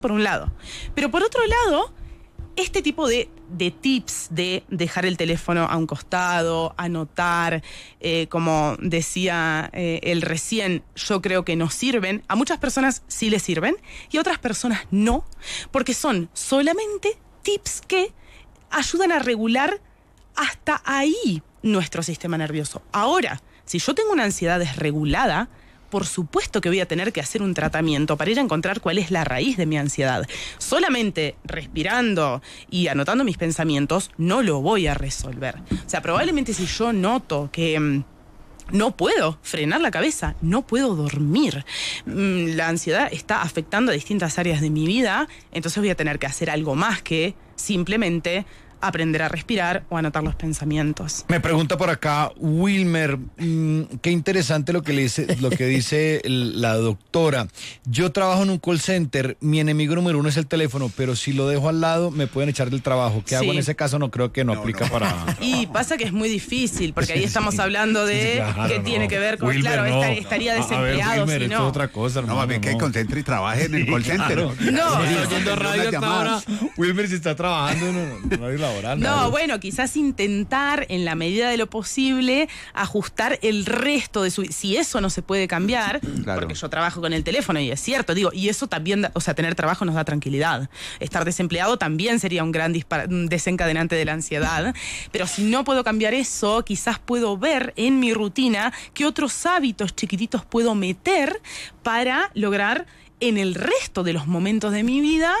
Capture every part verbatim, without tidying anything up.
por un lado. Pero por otro lado, este tipo de, de tips de dejar el teléfono a un costado, anotar, eh, como decía eh, él recién, yo creo que nos sirven. A muchas personas sí les sirven y a otras personas no, porque son solamente tips que ayudan a regular hasta ahí nuestro sistema nervioso. Ahora, si yo tengo una ansiedad desregulada, por supuesto que voy a tener que hacer un tratamiento para ir a encontrar cuál es la raíz de mi ansiedad. Solamente respirando y anotando mis pensamientos no lo voy a resolver. O sea, probablemente si yo noto que mmm, no puedo frenar la cabeza, no puedo dormir, mmm, la ansiedad está afectando a distintas áreas de mi vida, entonces voy a tener que hacer algo más que simplemente aprender a respirar o anotar los pensamientos. Me pregunta por acá Wilmer, mmm, qué interesante lo que le dice, lo que dice el, la doctora. Yo trabajo en un call center, mi enemigo número uno es el teléfono, pero si lo dejo al lado me pueden echar del trabajo. ¿Qué sí. hago en ese caso? No creo que no, no aplica no. para... Y pasa que es muy difícil, porque ahí estamos hablando de sí, claro, que no. tiene que ver con, Wilmer, claro, no. estaría desempleado. A ver, Wilmer, si no. esto es otra cosa. No, a ver, que concentre y trabaje en el call center. Claro. No, estoy oyendo radio hasta ahora. Wilmer, si está trabajando, no, no, no hay laborando. No, bueno, quizás intentar, en la medida de lo posible, ajustar el resto de su... Si eso no se puede cambiar, claro. porque yo trabajo con el teléfono y es cierto, digo, y eso también, da, o sea, tener trabajo nos da tranquilidad. Estar desempleado también sería un gran dispar- desencadenante de la ansiedad, pero si no puedo cambiar eso, quizás puedo ver en mi rutina qué otros hábitos chiquititos puedo meter para lograr en el resto de los momentos de mi vida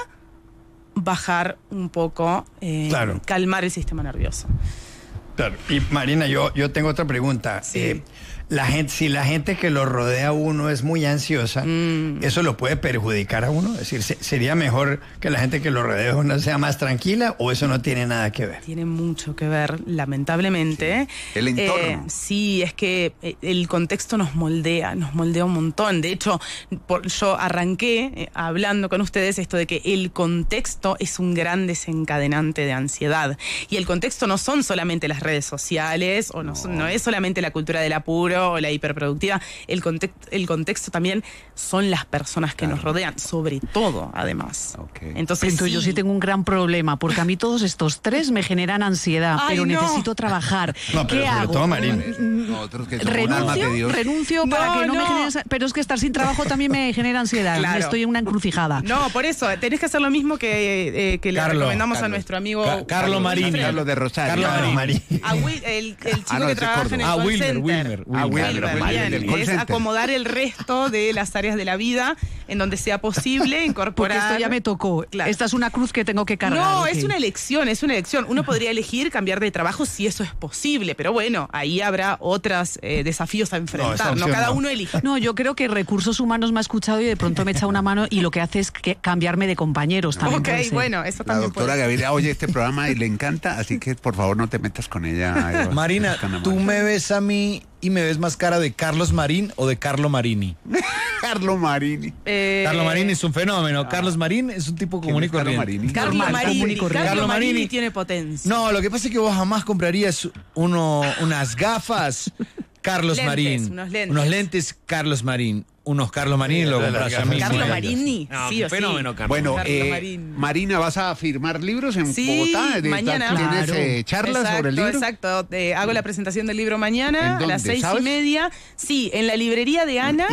bajar un poco, eh, claro. calmar el sistema nervioso. Claro. Y Marina, yo, yo tengo otra pregunta. Sí. Eh, la gente, si la gente que lo rodea a uno es muy ansiosa, mm. ¿eso lo puede perjudicar a uno? Es decir, se, ¿sería mejor que la gente que lo rodea a uno sea más tranquila o eso no tiene nada que ver? Tiene mucho que ver, lamentablemente. Sí. El entorno. Eh, sí, es que el contexto nos moldea, nos moldea un montón. De hecho, por, yo arranqué eh, hablando con ustedes esto de que el contexto es un gran desencadenante de ansiedad. Y el contexto no son solamente las redes sociales, o no, no. no es solamente la cultura del apuro, o la hiperproductiva, el, context, el contexto también son las personas que claro. nos rodean, sobre todo, además. Okay. Entonces, Entonces sí. yo sí tengo un gran problema, porque a mí todos estos tres me generan ansiedad, Ay, pero no. necesito trabajar. No, ¿Qué hago? Todo, Marín. Nosotros que somos un alma de Dios. Renuncio para no, que no, no. me genere... Pero es que estar sin trabajo también me genera ansiedad. Claro. Estoy en una encrucijada. No, por eso, tenés que hacer lo mismo que, eh, que le Carlos, recomendamos Carlos. a nuestro amigo... Ca- Carlos Marín. Carlos de Rosario. Carlos Marín. A Will, el, el chico Ah, no, que es de trabaja en el Ah, call Wilmer, center. Wilmer, Ah, Wilmer. Wilmer, Wilmer, Wilmer, bien. del call Es center. acomodar el resto de las áreas de la vida en donde sea posible incorporar... Porque esto ya me tocó. Claro. Esta es una cruz que tengo que cargar. No, okay. es una elección, es una elección. Uno podría elegir cambiar de trabajo si eso es posible, pero bueno, ahí habrá otros eh, desafíos a enfrentar. No, no cada no. uno elige. No, yo creo que Recursos Humanos me ha escuchado y de pronto me echa una mano y lo que hace es que cambiarme de compañeros también. Ok, puede ser. bueno, eso La también doctora puede ser. Gaviria oye este programa y le encanta, así que por favor no te metas con ella. Eva. Marina, ¿tú me ves a mí y me ves más cara de Carlos Marín o de Carlo Marini? Carlo Marini. Eh, Carlo Marini es un fenómeno. Ah. Carlos Marín es un tipo común y Carlo corriente. Marini? Carlo Normal, Marini, común y corriente. Carlo Carlo Marini Marini tiene potencia. No, lo que pasa es que vos jamás comprarías uno, unas gafas Carlos Lentes, Marín. unos lentes. Unos lentes Carlos Marín. Unos Carlos Marín lo compras a mí. Carlo sí. Marini, No, sí o sí. fenómeno, Carlos. Bueno, Carlo eh, Marín. Marina, ¿vas a firmar libros en Sí, Bogotá? De- mañana. ¿Tienes Claro. eh, charlas exacto, sobre el libro? Exacto, eh, hago la presentación del libro mañana ¿En a dónde, las seis sabes? y media. Sí, en la librería de Ana,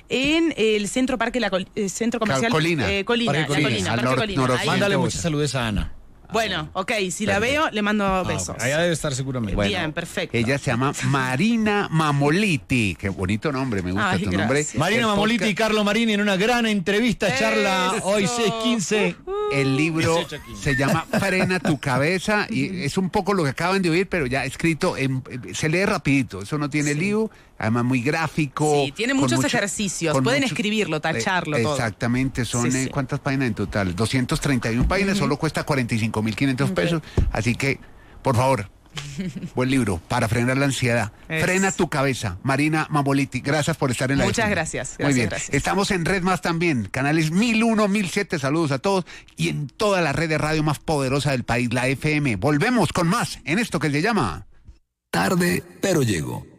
en el Centro Parque, la Col- eh, Centro Comercial Colina. eh, Colina, Parque la Colina, Colina, al Parque nor- Colina. noroccidente. Ahí. Mándale Ahí. muchos saludos a Ana. Bueno, ok, si la veo, le mando Ah, besos. ok. Allá debe estar seguramente. Bueno, Bien, perfecto. Ella se llama Marina Mamoliti. Qué bonito nombre, me gusta Ay, tu gracias. nombre. Marina El Mamoliti y podcast- Carlo Marini en una gran entrevista, charla Eso. hoy seis quince. El libro dieciocho aquí. se llama Frena tu cabeza y es un poco lo que acaban de oír, pero ya escrito, en, se lee rapidito, eso no tiene Sí. lío, además muy gráfico. Sí, tiene con muchos mucho- ejercicios, con pueden mucho- escribirlo, tacharlo, eh, todo. Exactamente, son Sí, eh, sí. ¿cuántas páginas en total? doscientas treinta y una páginas, Ujú. solo cuesta cuarenta y cinco mil quinientos Ok. pesos, así que, por favor, buen libro para frenar la ansiedad. Es. Frena tu cabeza. Marina Mamoliti, gracias por estar en la Muchas escena. gracias, Muy gracias, bien. gracias. Estamos en Red Más también, canales mil uno, mil siete, saludos a todos y en toda la red de radio más poderosa del país, la F M. Volvemos con más en esto que se llama Tarde, pero llego.